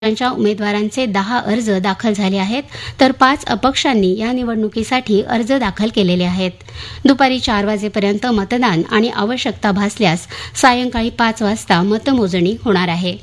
च्या उमेदवारांचे 10 अर्ज दाखल झाले आहेत, तर 5 अपक्षांनी या निवडणुकीसाठी अर्ज दाखल केलेले आहेत. दुपारी 4 वाजेपर्यंत मतदान आणि आवश्यकता भासल्यास सायंकाळी 5 वाजता मतमोजणी होणार आहे.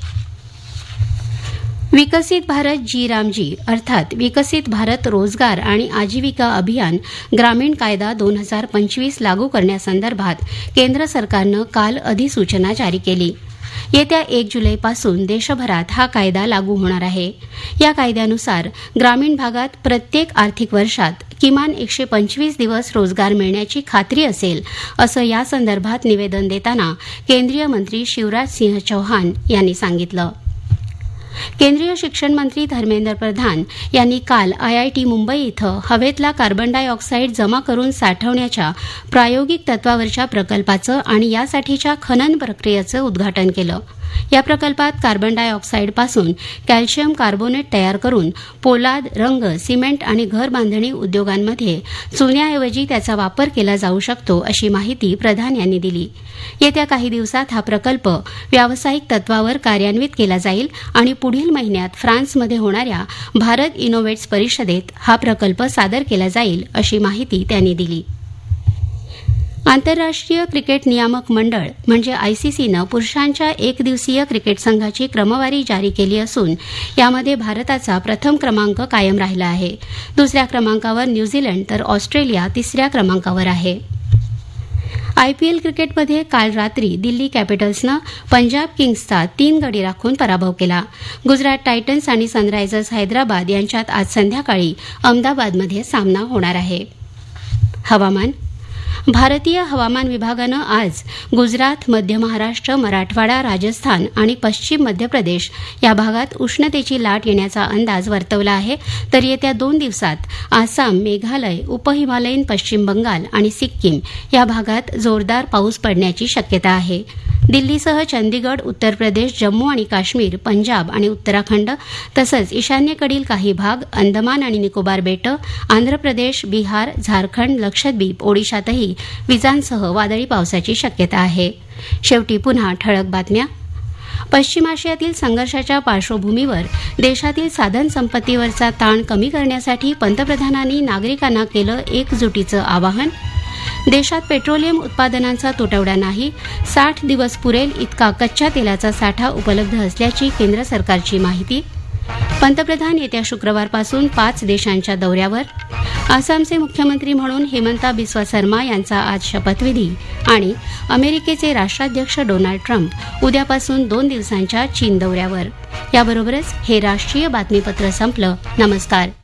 विकसित भारत जी रामजी अर्थात विकसित भारत रोजगार आणि आजीविका अभियान ग्रामीण कायदा 2025 लागू करण्यासंदर्भात केंद्र सरकारनं काल अधिसूचना जारी केली. येत्या 1 जुलैपासून देशभरात हा कायदा लागू होणार आहे. या कायद्यानुसार ग्रामीण भागात प्रत्येक आर्थिक वर्षात किमान 125 दिवस रोजगार मिळण्याची खात्री असेल, असं यासंदर्भात निवेदन देताना केंद्रीय मंत्री शिवराज सिंह चौहान यांनी सांगितलं. केंद्रीय शिक्षण मंत्री धर्मेंद्र प्रधान यांनी काल IIT मुंबई इथं हवेतला कार्बन डायऑक्साईड जमा करून साठवण्याच्या प्रायोगिक तत्वावरच्या प्रकल्पाचं आणि यासाठीच्या खनन प्रक्रियेचं उद्घाटन केलं. या प्रकल्पात कार्बन डायऑक्साईडपासून कॅल्शियम कार्बोनेट तयार करून पोलाद, रंग, सिमेंट आणि घर बांधणी उद्योगांमध्ये चुन्याऐवजी त्याचा वापर केला जाऊ शकतो, अशी माहिती प्रधान यांनी दिली. येत्या काही दिवसात हा प्रकल्प व्यावसायिक तत्वावर कार्यान्वित केला जाईल आणि पुढील महिन्यात फ्रान्समध्ये होणाऱ्या भारत इनोव्हेट्स परिषदेत हा प्रकल्प सादर केला जाईल, अशी माहिती त्यांनी दिली. आंतरराष्ट्रीय क्रिकेट नियामक मंडळ म्हणजे ICCनं पुरुषांच्या एकदिवसीय क्रिकेट संघाची क्रमवारी जारी केली असून यामध्ये भारताचा प्रथम क्रमांक कायम राहिला आहे. दुसऱ्या क्रमांकावर न्यूझीलंड तर ऑस्ट्रेलिया तिसऱ्या क्रमांकावर आहे. IPL क्रिकेटमध्ये काल रात्री दिल्ली कॅपिटल्सनं पंजाब किंग्सचा 3 गडी राखून पराभव केला. गुजरात टायटन्स आणि सनरायझर्स हैदराबाद यांच्यात आज संध्याकाळी अहमदाबादमध्ये सामना होणार आहे. हवामान. भारतीय हवामान विभागानं आज गुजरात, मध्य महाराष्ट्र, मराठवाडा, राजस्थान आणि पश्चिम मध्य प्रदेश या भागात उष्णतेची लाट येण्याचा अंदाज वर्तवला आहे, तर येत्या 2 दिवसात आसाम, मेघालय, उपहिमालयीन पश्चिम बंगाल आणि सिक्कीम या भागात जोरदार पाऊस पडण्याची शक्यता आहे. दिल्लीसह चंदीगड, उत्तर प्रदेश, जम्मू आणि काश्मीर, पंजाब आणि उत्तराखंड तसंच ईशान्येकडील काही भाग, अंदमान आणि निकोबार बेटं, आंध्र प्रदेश, बिहार, झारखंड, लक्षद्वीप, ओडिशातही विजांसह वादळी पावसाची शक्यता आहे. शेवटी पुन्हा ठळक बातम्या. पश्चिम आशियातील संघर्षाच्या पार्श्वभूमीवर देशातील साधनसंपत्तीवरचा ताण कमी करण्यासाठी पंतप्रधानांनी नागरिकांना केलं एकजुटीचं आवाहन. देशात पेट्रोलियम उत्पादनांचा तुटवडा नाही, 60 दिवस पुरेल इतका कच्च्या तेलाचा साठा उपलब्ध असल्याची केंद्र सरकारची माहिती. पंतप्रधान येत्या शुक्रवारपासून 5 देशांच्या दौऱ्यावर. आसामचे मुख्यमंत्री म्हणून हिमंता बिस्वा शर्मा यांचा आज शपथविधी आणि अमेरिकेचे राष्ट्राध्यक्ष डोनाल्ड ट्रम्प उद्यापासून 2 दिवसांच्या चीन दौऱ्यावर. याबरोबरच हे राष्ट्रीय बातमीपत्र संपलं. नमस्कार.